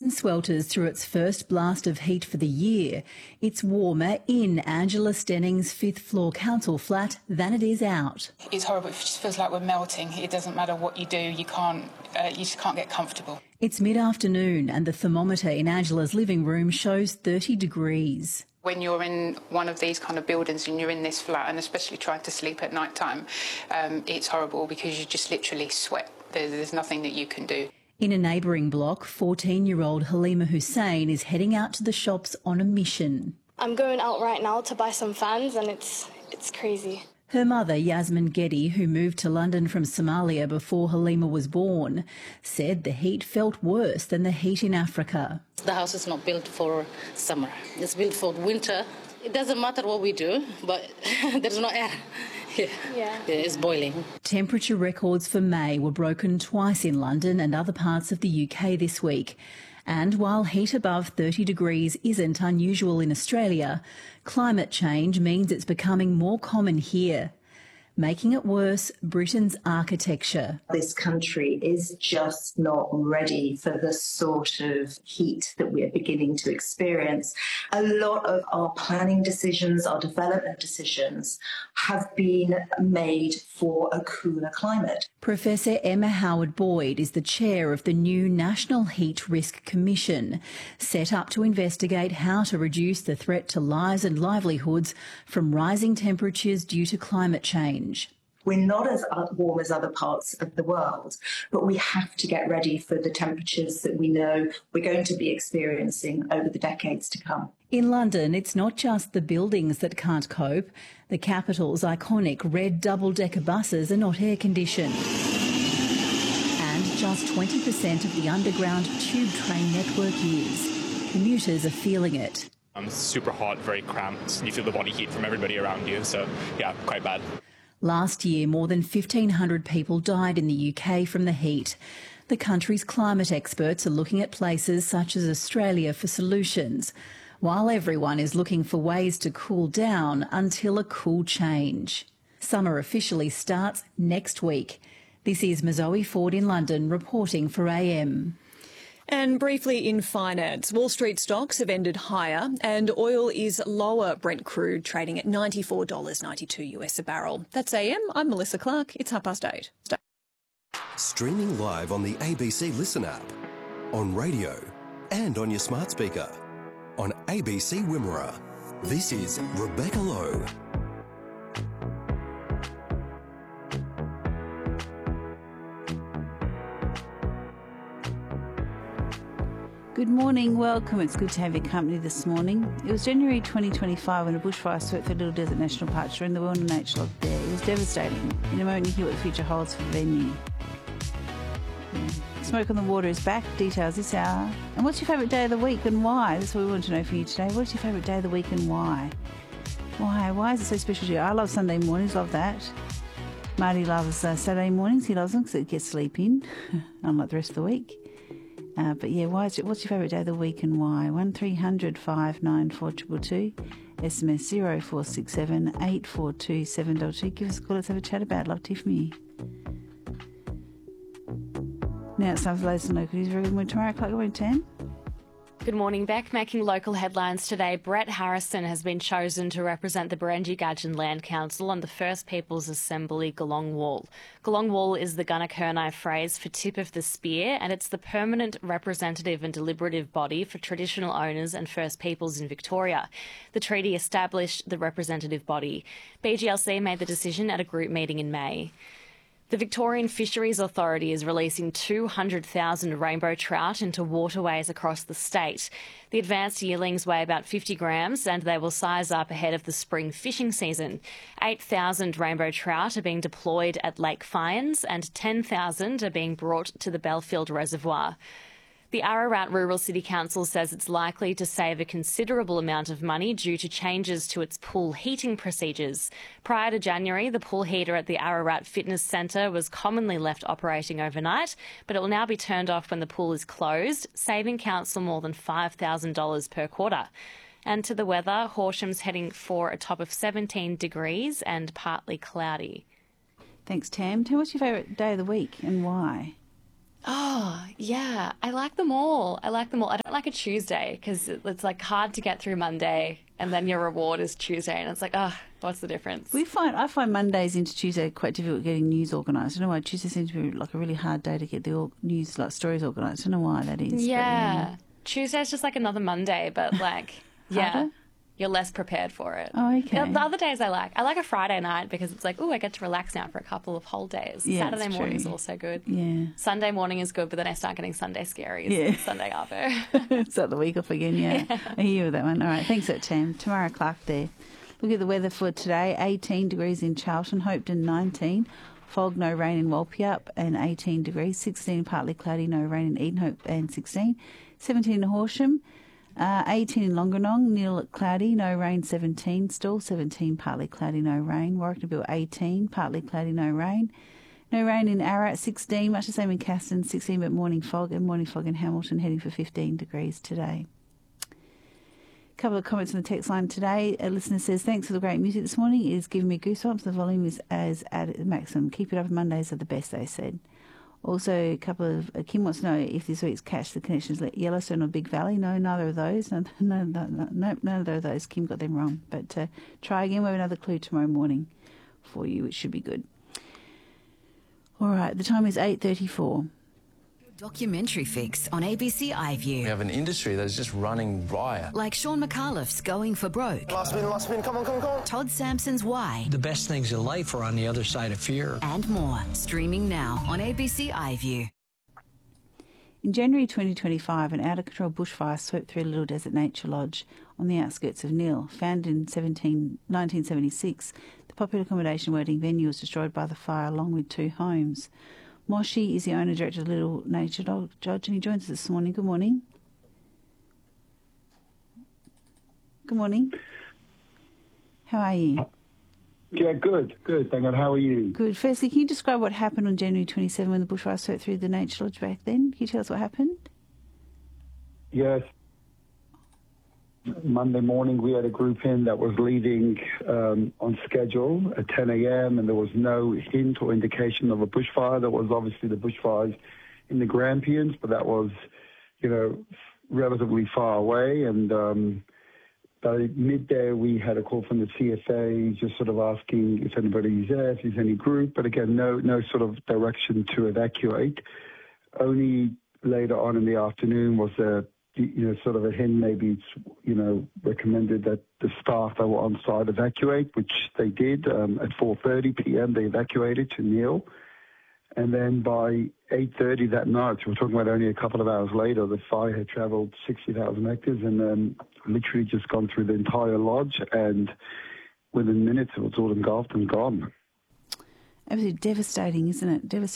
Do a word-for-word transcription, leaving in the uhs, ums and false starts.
swelters through its first blast of heat for the year. It's warmer in Angela Stenning's fifth floor council flat than it is out. It's horrible. It just feels like we're melting. It doesn't matter what you do, you can't, uh, you just can't get comfortable. It's mid-afternoon and the thermometer in Angela's living room shows thirty degrees. When you're in one of these kind of buildings and you're in this flat, and especially trying to sleep at night time, um, it's horrible because you just literally sweat. There's, there's nothing that you can do. In a neighbouring block, fourteen-year-old Halima Hussein is heading out to the shops on a mission. I'm going out right now to buy some fans and it's it's crazy. Her mother, Yasmin Geddy, who moved to London from Somalia before Halima was born, said the heat felt worse than the heat in Africa. The house is not built for summer. It's built for winter. It doesn't matter what we do, but there's no air. Yeah. Yeah. Yeah, it's boiling. Temperature records for May were broken twice in London and other parts of the U K this week. And while heat above thirty degrees isn't unusual in Australia, climate change means it's becoming more common here. Making it worse, Britain's architecture. This country is just not ready for the sort of heat that we're beginning to experience. A lot of our planning decisions, our development decisions, have been made for a cooler climate. Professor Emma Howard-Boyd is the chair of the new National Heat Risk Commission, set up to investigate how to reduce the threat to lives and livelihoods from rising temperatures due to climate change. We're not as warm as other parts of the world, but we have to get ready for the temperatures that we know we're going to be experiencing over the decades to come. In London, it's not just the buildings that can't cope. The capital's iconic red double-decker buses are not air-conditioned. And just twenty percent of the underground tube train network is. Commuters are feeling it. Um, it's super hot, very cramped. You feel the body heat from everybody around you, so yeah, quite bad. Last year, more than fifteen hundred people died in the U K from the heat. The country's climate experts are looking at places such as Australia for solutions, while everyone is looking for ways to cool down until a cool change. Summer officially starts next week. This is Mazoe Ford in London reporting for A M. And briefly in finance, Wall Street stocks have ended higher and oil is lower. Brent crude trading at ninety-four dollars ninety-two US a barrel. That's A M. I'm Melissa Clark. It's half past eight. Stay. Streaming live on the A B C Listen app, on radio and on your smart speaker. On A B C Wimmera, this is Rebecca Lowe. Good morning, welcome. It's good to have your company this morning. It was January twenty twenty-five when a bushfire swept the Little Desert National Park, during the Wellington nature lock there. It was devastating. In a moment you hear what the future holds for the venue. Yeah. Smoke on the Water is back. Details this hour. And what's your favourite day of the week and why? That's what we want to know from you today. What's your favourite day of the week and why? Why? Why is it so special to you? I love Sunday mornings, love that. Marty loves uh, Saturday mornings. He loves them because it gets sleep in, unlike the rest of the week. Uh, but yeah, why is it, what's your favourite day of the week and why? one three hundred five nine four two two two, S M S zero four six seven eight four two seven two two. Give us a call, let's have a chat about it. Love to hear from you. Now it's time for the latest and local news. Very good morning, Tamara Clark. Good morning, Tam. Good morning, Beck. Making local headlines today, Brett Harrison has been chosen to represent the Barangi-Gudgeon Land Council on the First Peoples Assembly Gelong Wall. Gelong Wall is the Gunakurnai phrase for tip of the spear, and it's the permanent representative and deliberative body for traditional owners and First Peoples in Victoria. The treaty established the representative body. B G L C made the decision at a group meeting in May. The Victorian Fisheries Authority is releasing two hundred thousand rainbow trout into waterways across the state. The advanced yearlings weigh about fifty grams and they will size up ahead of the spring fishing season. eight thousand rainbow trout are being deployed at Lake Fyans and ten thousand are being brought to the Belfield Reservoir. The Ararat Rural City Council says it's likely to save a considerable amount of money due to changes to its pool heating procedures. Prior to January, the pool heater at the Ararat Fitness Centre was commonly left operating overnight, but it will now be turned off when the pool is closed, saving council more than five thousand dollars per quarter. And to the weather, Horsham's heading for a top of seventeen degrees and partly cloudy. Thanks, Tam. Tam, what's your favourite day of the week and why? Oh, yeah. I like them all. I like them all. I don't like a Tuesday because it's like hard to get through Monday and then your reward is Tuesday and it's like, oh, what's the difference? We find I find Mondays into Tuesday quite difficult getting news organised. I don't know why Tuesday seems to be like a really hard day to get the all news like stories organised. I don't know why that is. Yeah. But, yeah. Tuesday's just like another Monday, but like, yeah. You're less prepared for it. Oh, okay. The other days I like. I like a Friday night because it's like, oh, I get to relax now for a couple of whole days. Yeah, Saturday it's morning is true. also good. Yeah. Sunday morning is good, but then I start getting Sunday scaries. Yeah. Sunday arvo. Start the week off again, yeah. Yeah. I hear you with that one. All right, thanks for that, Tam. Tamara Clark there. Look at the weather for today. eighteen degrees in Charlton, Hopetoun nineteen. Fog, no rain in Walpyup and eighteen degrees. sixteen partly cloudy, no rain in Edenhope and sixteen. seventeen in Horsham. Uh, eighteen in Longanong, Neil cloudy, no rain, seventeen still, seventeen partly cloudy, no rain. Warragnabil eighteen, partly cloudy, no rain. No rain in Ararat, sixteen, much the same in Caston, sixteen, but morning fog, and morning fog in Hamilton, heading for fifteen degrees today. A couple of comments on the text line today. A listener says, thanks for the great music this morning. It is giving me goosebumps. The volume is as at maximum. Keep it up. Mondays are the best, they said. Also, a couple of uh, Kim wants to know if this week's Catch the Connections Yellowstone or Big Valley. No, neither of those. No, no, no, no, no neither of those. Kim got them wrong. But uh, try again. We have another clue tomorrow morning for you, which should be good. All right, the time is eight thirty-four. Documentary fix on A B C iView. We have an industry that is just running riot. Like Sean McAuliffe's Going for Broke. Last spin, last spin, come on, come on, come on. Todd Sampson's Why. The best things in life are on the other side of fear. And more. Streaming now on A B C iView. In January twenty twenty-five, an out-of-control bushfire swept through Little Desert Nature Lodge on the outskirts of Neil. Founded in nineteen seventy-six, the popular accommodation wedding venue was destroyed by the fire along with two homes. Moshi is the owner-director of Little Nature Lodge, and he joins us this morning. Good morning. Good morning. How are you? Yeah, good, good. Thank God. How are you? Good. Firstly, can you describe what happened on January twenty-seventh when the bushfire swept through the Nature Lodge back then? Can you tell us what happened? Yes. Monday morning, we had a group in that was leaving um, on schedule at ten a.m. and there was no hint or indication of a bushfire. There was obviously the bushfires in the Grampians, but that was, you know, relatively far away. And um, by midday, we had a call from the C S A just sort of asking if anybody's there, if there's any group. But again, no, no sort of direction to evacuate. Only later on in the afternoon was a you know, sort of a hint, maybe it's, you know, recommended that the staff that were on site evacuate, which they did. Um, at four thirty p.m., they evacuated to Neil. And then by eight thirty that night, so we're talking about only a couple of hours later, the fire had travelled sixty thousand hectares and um, literally just gone through the entire lodge. And within minutes, it was all engulfed and gone. Absolutely devastating, isn't it? Devastating.